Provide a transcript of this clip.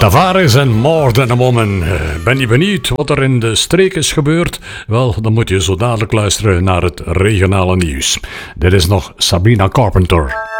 Tavares en More Than a Woman. Ben je benieuwd wat er in de streek is gebeurd? Wel, dan moet je zo dadelijk luisteren naar het regionale nieuws. Dit is nog Sabrina Carpenter.